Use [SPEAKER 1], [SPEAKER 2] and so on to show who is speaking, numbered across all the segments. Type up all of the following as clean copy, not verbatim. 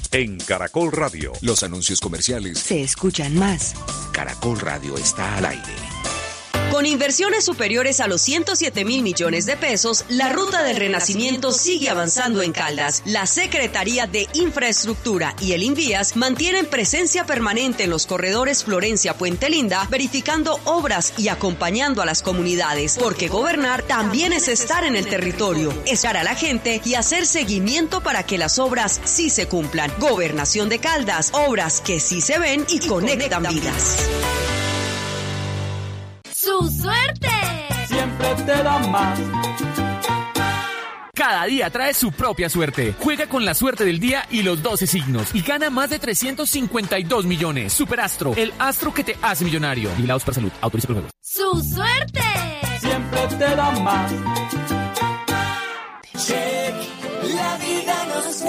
[SPEAKER 1] En Caracol Radio.
[SPEAKER 2] Los anuncios comerciales
[SPEAKER 3] se escuchan más.
[SPEAKER 2] Caracol Radio está al aire.
[SPEAKER 4] Con inversiones superiores a los 107.000 millones de pesos, la Ruta del Renacimiento sigue avanzando en Caldas. La Secretaría de Infraestructura y el Invías mantienen presencia permanente en los corredores Florencia-Puente Linda, verificando obras y acompañando a las comunidades, porque gobernar también es estar en el territorio, estar a la gente y hacer seguimiento para que las obras sí se cumplan. Gobernación de Caldas, obras que sí se ven y conectan vidas.
[SPEAKER 5] ¡Su suerte!
[SPEAKER 6] Siempre te da más.
[SPEAKER 7] Cada día trae su propia suerte. Juega con la suerte del día y los 12 signos y gana más de 352 millones. Superastro, el astro que te hace millonario. Vigilados para salud. Autoriza por juegos.
[SPEAKER 5] ¡Su suerte!
[SPEAKER 6] Siempre te da más.
[SPEAKER 8] Check, la vida nos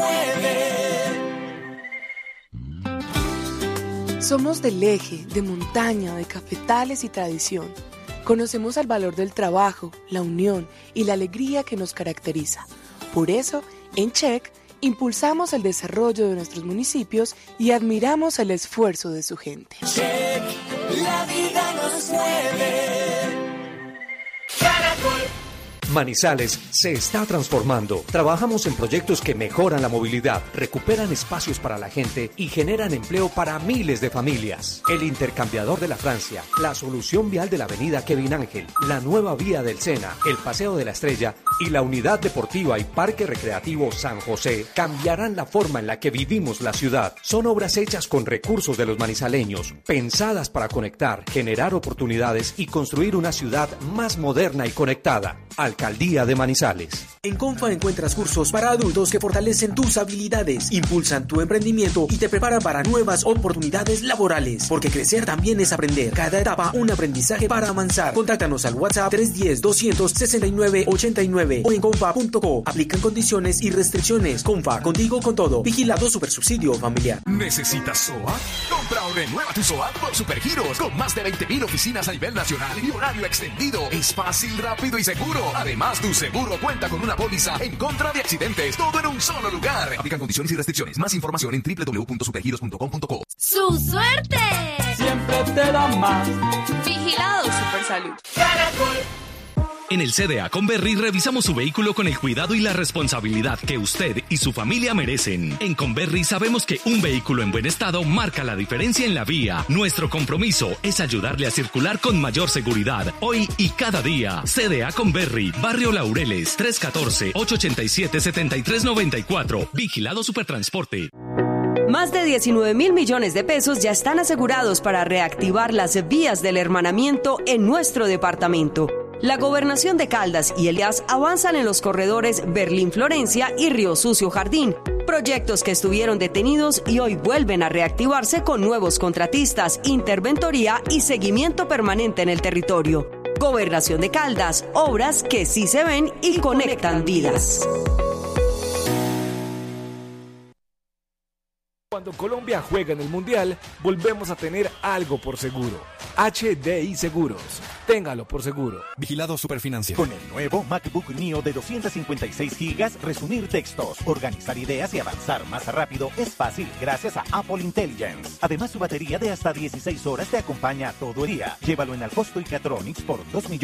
[SPEAKER 8] mueve.
[SPEAKER 3] Somos del eje, de montaña, de cafetales y tradición. Conocemos el valor del trabajo, la unión y la alegría que nos caracteriza. Por eso, en Check, impulsamos el desarrollo de nuestros municipios y admiramos el esfuerzo de su gente.
[SPEAKER 8] Check, la vida nos mueve. Caracol.
[SPEAKER 9] Manizales se está transformando. Trabajamos en proyectos que mejoran la movilidad, recuperan espacios para la gente y generan empleo para miles de familias. El intercambiador de la Francia, la solución vial de la avenida Kevin Ángel, la nueva vía del Sena, el Paseo de la Estrella y la unidad deportiva y parque recreativo San José cambiarán la forma en la que vivimos la ciudad. Son obras hechas con recursos de los manizaleños, pensadas para conectar, generar oportunidades y construir una ciudad más moderna y conectada. Alcaldía de Manizales.
[SPEAKER 10] En Confa encuentras cursos para adultos que fortalecen tus habilidades, impulsan tu emprendimiento y te preparan para nuevas oportunidades laborales. Porque crecer también es aprender. Cada etapa un aprendizaje para avanzar. Contáctanos al WhatsApp 310-269-89 o en confa.co. Aplican condiciones y restricciones. Confa, contigo con todo. Vigilado Supersubsidio Familiar.
[SPEAKER 2] ¿Necesitas SOAT? Compra o renueva tu SOAT por Supergiros. Con más de 20.000 oficinas a nivel nacional y horario extendido. Es fácil, rápido y seguro. Además, tu seguro cuenta con una póliza en contra de accidentes. Todo en un solo lugar. Aplican condiciones y restricciones. Más información en www.supergiros.com.co.
[SPEAKER 5] ¡Su suerte!
[SPEAKER 6] Siempre te da más.
[SPEAKER 5] Vigilado Supersalud.
[SPEAKER 8] Caracol.
[SPEAKER 11] En el CDA Conberry revisamos su vehículo con el cuidado y la responsabilidad que usted y su familia merecen. En Conberry sabemos que un vehículo en buen estado marca la diferencia en la vía. Nuestro compromiso es ayudarle a circular con mayor seguridad, hoy y cada día. CDA Conberry, Barrio Laureles, 314-887-7394. Vigilado Supertransporte.
[SPEAKER 4] Más de 19.000 millones de pesos ya están asegurados para reactivar las vías del hermanamiento en nuestro departamento. La Gobernación de Caldas y Elías avanzan en los corredores Berlín-Florencia y Río Sucio-Jardín, proyectos que estuvieron detenidos y hoy vuelven a reactivarse con nuevos contratistas, interventoría y seguimiento permanente en el territorio. Gobernación de Caldas, obras que sí se ven y conectan vidas.
[SPEAKER 12] Cuando Colombia juega en el Mundial, volvemos a tener algo por seguro. HDI Seguros. Téngalo por seguro.
[SPEAKER 13] Vigilado Superfinanciero.
[SPEAKER 14] Con el nuevo MacBook Neo de 256 GB, resumir textos, organizar ideas y avanzar más rápido es fácil gracias a Apple Intelligence. Además, su batería de hasta 16 horas te acompaña todo el día. Llévalo en Alcosto y Catronics por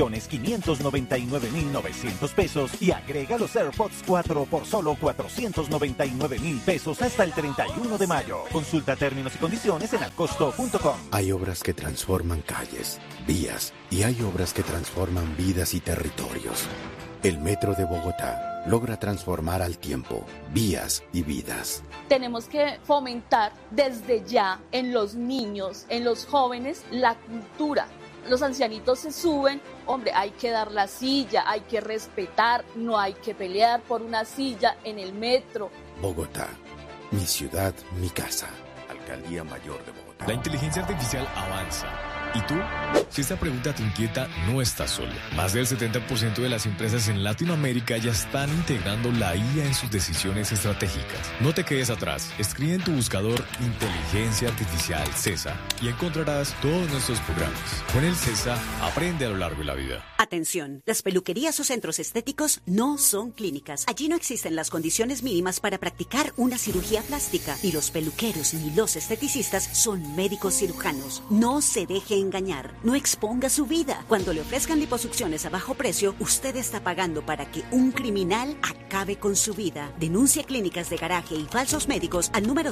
[SPEAKER 14] $2.599.900 y agrega los AirPods 4 por solo $499.000 hasta el 31 de mayo. Consulta términos y condiciones en alcosto.com.
[SPEAKER 15] Hay obras que transforman calles, vías y hay obras que transforman vidas y territorios. El Metro de Bogotá logra transformar al tiempo vías y vidas.
[SPEAKER 16] Tenemos que fomentar desde ya en los niños, en los jóvenes, la cultura. Los ancianitos se suben, hombre, hay que dar la silla, hay que respetar, no hay que pelear por una silla en el metro.
[SPEAKER 15] Bogotá, mi ciudad, mi casa. Alcaldía Mayor de Bogotá.
[SPEAKER 13] La inteligencia artificial avanza.
[SPEAKER 1] ¿Y tú? Si esta pregunta te inquieta, no estás solo. Más del 70% de las empresas en Latinoamérica ya están integrando la IA en sus decisiones estratégicas. No te quedes atrás. Escribe en tu buscador Inteligencia Artificial CESA y encontrarás todos nuestros programas. Con el CESA, aprende a lo largo de la vida.
[SPEAKER 13] Atención, las peluquerías o centros estéticos no son clínicas. Allí no existen las condiciones mínimas para practicar una cirugía plástica. Ni los peluqueros ni los esteticistas son médicos cirujanos. No se deje engañar. No exponga su vida. Cuando le ofrezcan liposucciones a bajo precio, usted está pagando para que un criminal acabe con su vida. Denuncia clínicas de garaje y falsos médicos al número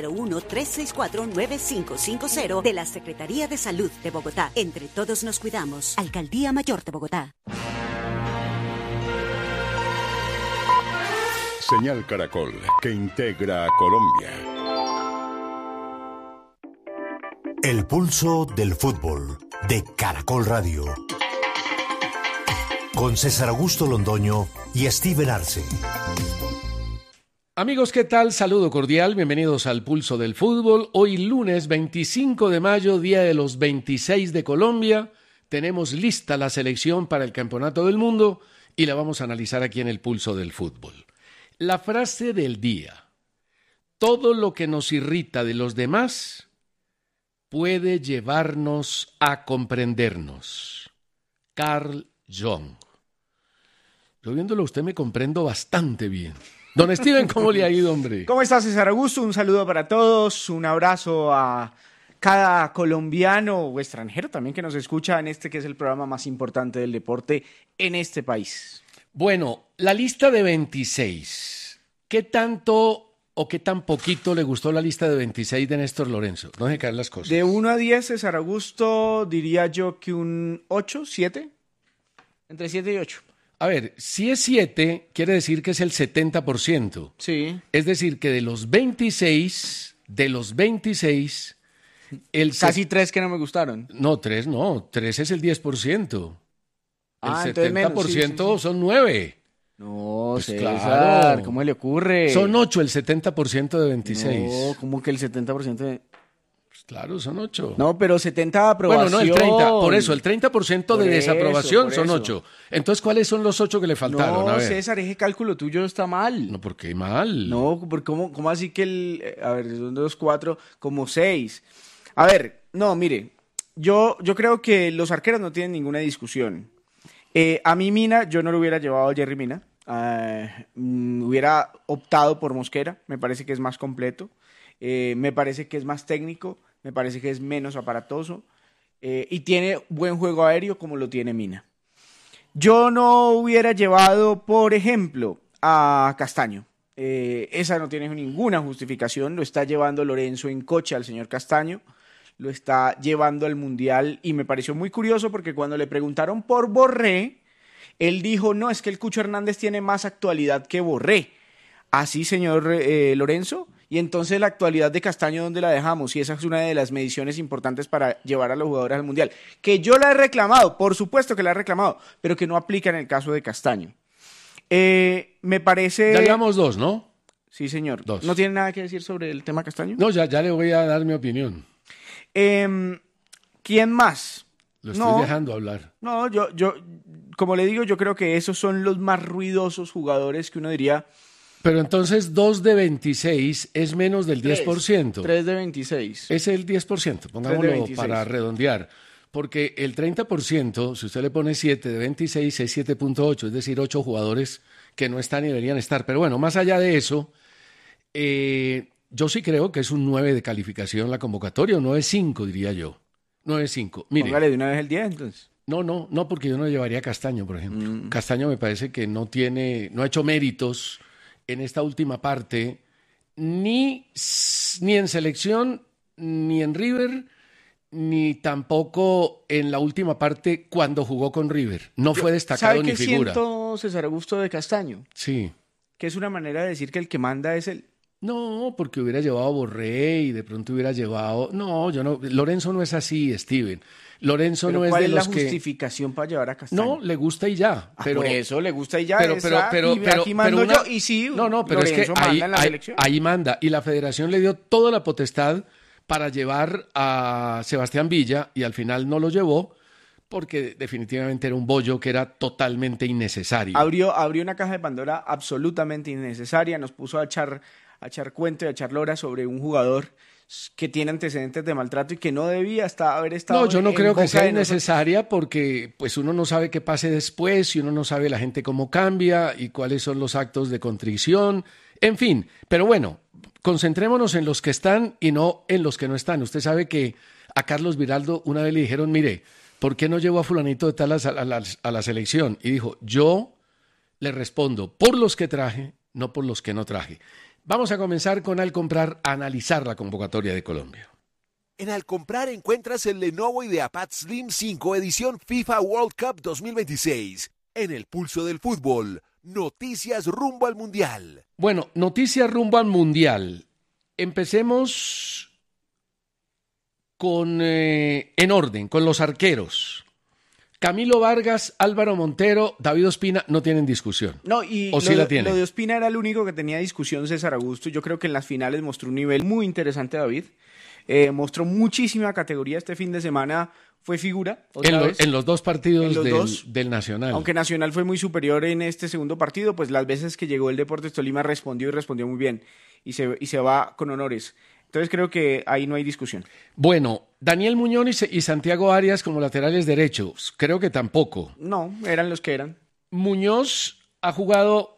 [SPEAKER 13] 601-364-9550 de la Secretaría de Salud de Bogotá. Entre todos nos cuidamos. Alcaldía Mayor de Bogotá.
[SPEAKER 17] Señal Caracol, que integra a Colombia.
[SPEAKER 18] El pulso del fútbol de Caracol Radio. Con César Augusto Londoño y Steven Arce.
[SPEAKER 19] Amigos, ¿qué tal? Saludo cordial, bienvenidos al Pulso del Fútbol. Hoy lunes 25 de mayo, día de los 26 de Colombia. Tenemos lista la selección para el Campeonato del Mundo y la vamos a analizar aquí en el Pulso del Fútbol. La frase del día: todo lo que nos irrita de los demás puede llevarnos a comprendernos. Carl Jung. Yo viéndolo a usted me comprendo bastante bien. Don Steven, ¿cómo le ha ido, hombre?
[SPEAKER 20] ¿Cómo estás, César Augusto? Un saludo para todos, un abrazo a cada colombiano o extranjero también que nos escucha en este que es el programa más importante del deporte en este país.
[SPEAKER 19] Bueno, la lista de 26. ¿Qué tanto o qué tan poquito le gustó la lista de 26 de Néstor Lorenzo? No deje caer las cosas.
[SPEAKER 20] De 1 a 10, César Augusto, diría yo que un 8, 7. Entre 7 y 8.
[SPEAKER 19] A ver, si es 7, quiere decir que es el 70%.
[SPEAKER 20] Sí.
[SPEAKER 19] Es decir, que de los 26,
[SPEAKER 20] casi 3 que no me gustaron.
[SPEAKER 19] No, 3 es el 10%. El 70%
[SPEAKER 20] sí.
[SPEAKER 19] son 9.
[SPEAKER 20] No,
[SPEAKER 19] pues
[SPEAKER 20] César,
[SPEAKER 19] claro.
[SPEAKER 20] ¿Cómo le ocurre?
[SPEAKER 19] Son 8 el 70% de 26.
[SPEAKER 20] No, ¿cómo que el 70% de...?
[SPEAKER 19] Pues claro, son 8.
[SPEAKER 20] No, pero 70 de aprobación.
[SPEAKER 19] Bueno, no, el 30. Por eso, el 30% de desaprobación son 8. Entonces, ¿cuáles son los 8 que le faltaron?
[SPEAKER 20] No,
[SPEAKER 19] a ver.
[SPEAKER 20] César, ese cálculo tuyo está mal.
[SPEAKER 19] No, ¿por qué mal?
[SPEAKER 20] No, ¿cómo así que a ver, son 2, 4, como 6. A ver, no, mire, yo creo que los arqueros no tienen ninguna discusión. A mí Mina, yo no lo hubiera llevado a Jerry Mina. Hubiera optado por Mosquera. Me parece que es más completo. Me parece que es más técnico. Me parece que es menos aparatoso. Y tiene buen juego aéreo como lo tiene Mina. Yo no hubiera llevado, por ejemplo, a Castaño. Esa no tiene ninguna justificación. Lo está llevando Lorenzo en coche al señor Castaño. Lo está llevando al Mundial y me pareció muy curioso porque cuando le preguntaron por Borré, él dijo, no, es que el Cucho Hernández tiene más actualidad que Borré. Así, señor Lorenzo, y entonces la actualidad de Castaño, ¿dónde la dejamos? Y esa es una de las mediciones importantes para llevar a los jugadores al Mundial. Que yo la he reclamado, por supuesto que la he reclamado, pero que no aplica en el caso de Castaño. Me parece...
[SPEAKER 19] Ya llevamos 2, ¿no?
[SPEAKER 20] Sí, señor.
[SPEAKER 19] 2.
[SPEAKER 20] ¿No tiene nada que decir sobre el tema Castaño?
[SPEAKER 19] No, ya le voy a dar mi opinión.
[SPEAKER 20] ¿Quién más?
[SPEAKER 19] Lo estoy dejando hablar.
[SPEAKER 20] No, yo, como le digo, yo creo que esos son los más ruidosos jugadores que uno diría.
[SPEAKER 19] Pero entonces 2 de 26 es menos del 10%.
[SPEAKER 20] 3 de 26.
[SPEAKER 19] Es el 10%, pongámoslo para redondear. Porque el 30%, si usted le pone 7 de 26, es 7.8, es decir, 8 jugadores que no están y deberían estar. Pero bueno, más allá de eso, yo sí creo que es un 9 de calificación la convocatoria, o 9.5 diría yo. 9.5. Mire.
[SPEAKER 20] Póngale de una vez el 10 entonces.
[SPEAKER 19] No, porque yo no llevaría a Castaño, por ejemplo. Castaño me parece que no ha hecho méritos en esta última parte, ni en selección, ni en River, ni tampoco en la última parte cuando jugó con River. No fue destacado ni figura.
[SPEAKER 20] ¿Sabe qué siento, César Augusto, de Castaño?
[SPEAKER 19] Sí.
[SPEAKER 20] Que es una manera de decir que el que manda es él.
[SPEAKER 19] No, porque hubiera llevado a Borré y de pronto hubiera llevado... No, yo no. Lorenzo no es así, Steven. Lorenzo no es de los que...
[SPEAKER 20] ¿Cuál es la justificación para llevar a Castaño?
[SPEAKER 19] No, le gusta y ya. Pero,
[SPEAKER 20] por eso le gusta y ya.
[SPEAKER 19] Pero
[SPEAKER 20] aquí mando yo y sí.
[SPEAKER 19] No, pero Lorenzo es que
[SPEAKER 20] manda en la selección.
[SPEAKER 19] ahí manda. Y la federación le dio toda la potestad para llevar a Sebastián Villa y al final no lo llevó porque definitivamente era un bollo que era totalmente innecesario.
[SPEAKER 20] Abrió una caja de Pandora absolutamente innecesaria, nos puso a echar cuento y a echar lora sobre un jugador que tiene antecedentes de maltrato y que no debía haber estado.
[SPEAKER 19] No, yo no creo que sea innecesaria porque pues uno no sabe qué pase después y uno no sabe la gente cómo cambia y cuáles son los actos de contrición, en fin. Pero bueno, concentrémonos en los que están y no en los que no están. Usted sabe que a Carlos Viraldo una vez le dijeron, mire, ¿por qué no llevó a fulanito de tal a la selección? Y dijo, yo le respondo por los que traje, no por los que no traje. Vamos a comenzar con Al Comprar a analizar la convocatoria de Colombia.
[SPEAKER 21] En Al Comprar encuentras el Lenovo IdeaPad Slim 5 edición FIFA World Cup 2026. En el pulso del fútbol, noticias rumbo al Mundial.
[SPEAKER 19] Bueno, noticias rumbo al Mundial. Empecemos en orden, con los arqueros. Camilo Vargas, Álvaro Montero, David Ospina no tienen discusión.
[SPEAKER 20] No, y
[SPEAKER 19] ¿O sí la tienen?
[SPEAKER 20] Lo de Ospina era el único que tenía discusión, César Augusto. Yo creo que en las finales mostró un nivel muy interesante, David. Mostró muchísima categoría este fin de semana. Fue figura.
[SPEAKER 19] En los dos partidos del Nacional.
[SPEAKER 20] Aunque Nacional fue muy superior en este segundo partido, pues las veces que llegó el Deportes Tolima respondió muy bien. Y se va con honores. Entonces creo que ahí no hay discusión.
[SPEAKER 19] Bueno, Daniel Muñoz y Santiago Arias como laterales derechos, creo que tampoco.
[SPEAKER 20] No, eran los que eran.
[SPEAKER 19] Muñoz ha jugado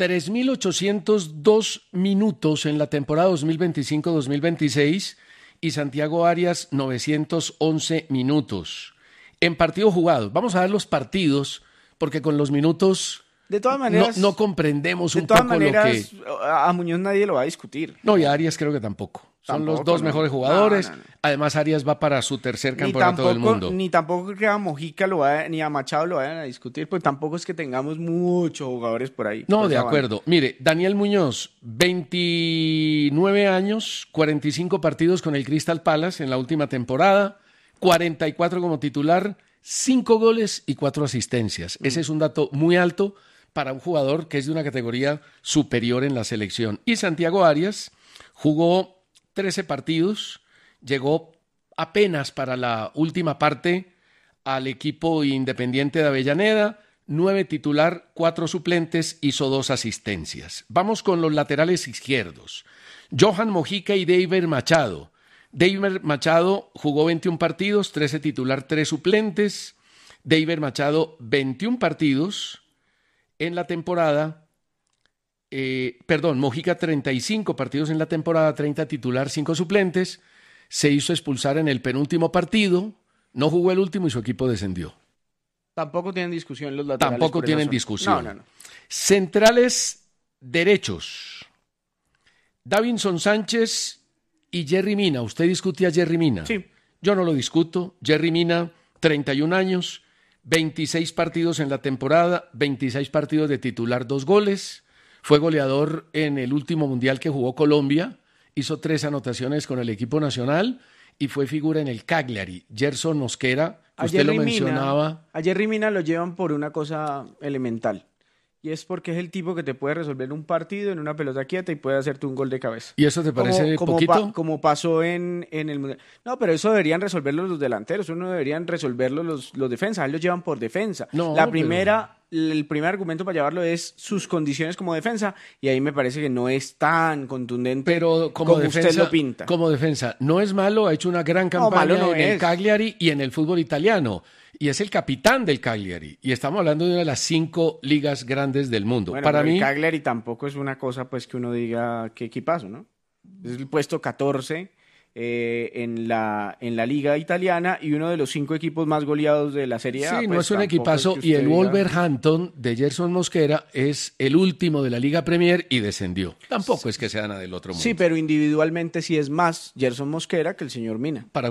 [SPEAKER 19] 3.802 minutos en la temporada 2025-2026 y Santiago Arias 911 minutos. En partidos jugados, vamos a ver los partidos porque con los minutos...
[SPEAKER 20] De todas maneras,
[SPEAKER 19] no comprendemos un poco
[SPEAKER 20] lo que...
[SPEAKER 19] De todas maneras,
[SPEAKER 20] a Muñoz nadie lo va a discutir.
[SPEAKER 19] No, y a Arias creo que tampoco. Son los dos mejores jugadores. No. Además, Arias va para su tercer campeonato del mundo.
[SPEAKER 20] Ni tampoco que a Mojica ni a Machado lo vayan a discutir, pues tampoco es que tengamos muchos jugadores por ahí.
[SPEAKER 19] No, de acuerdo. Mire, Daniel Muñoz, 29 años, 45 partidos con el Crystal Palace en la última temporada, 44 como titular, 5 goles y 4 asistencias. Ese es un dato muy alto para un jugador que es de una categoría superior en la selección. Y Santiago Arias jugó 13 partidos, llegó apenas para la última parte al equipo Independiente de Avellaneda, 9 titular, 4 suplentes, hizo 2 asistencias. Vamos con los laterales izquierdos. Johan Mojica y David Machado. David Machado jugó 21 partidos, 13 titular, 3 suplentes. David Machado 21 partidos en la temporada. Mojica 35 partidos en la temporada, 30 titular, 5 suplentes, se hizo expulsar en el penúltimo partido, no jugó el último y su equipo descendió.
[SPEAKER 20] Tampoco tienen discusión los laterales.
[SPEAKER 19] Tampoco tienen discusión.
[SPEAKER 20] No.
[SPEAKER 19] Centrales derechos. Davinson Sánchez y Jerry Mina. ¿Usted discute a Jerry Mina?
[SPEAKER 20] Sí.
[SPEAKER 19] Yo no lo discuto. Jerry Mina, 31 años, 26 partidos en la temporada, 26 partidos de titular, 2 goles. Fue goleador en el último mundial que jugó Colombia, hizo 3 anotaciones con el equipo nacional y fue figura en el Cagliari. Gerson Mosquera, usted lo mencionaba.
[SPEAKER 20] A Jerry Mina lo llevan por una cosa elemental. Y es porque es el tipo que te puede resolver un partido en una pelota quieta y puede hacerte un gol de cabeza.
[SPEAKER 19] ¿Y eso te parece poquito?
[SPEAKER 20] Como pasó en el Mundial. No, pero eso deberían resolverlo los delanteros, eso no deberían resolverlo los defensas. Él los llevan por defensa.
[SPEAKER 19] No,
[SPEAKER 20] el primer argumento para llevarlo es sus condiciones como defensa y ahí me parece que no es tan contundente
[SPEAKER 19] pero como defensa,
[SPEAKER 20] usted lo pinta.
[SPEAKER 19] Como defensa, no es malo, ha hecho una gran campaña en el Cagliari y en el fútbol italiano. Y es el capitán del Cagliari. Y estamos hablando de una de las 5 ligas grandes del mundo.
[SPEAKER 20] Bueno,
[SPEAKER 19] para mí,
[SPEAKER 20] el Cagliari tampoco es una cosa pues que uno diga qué equipazo, ¿no? Es el puesto 14 en la liga italiana y uno de los 5 equipos más goleados de la Serie A.
[SPEAKER 19] Sí,
[SPEAKER 20] pues
[SPEAKER 19] no es un equipazo. Y el Wolverhampton de Gerson Mosquera es el último de la Liga Premier y descendió. Tampoco es que sea nada del otro mundo.
[SPEAKER 20] Sí, pero individualmente sí es más Gerson Mosquera que el señor Mina.
[SPEAKER 19] Para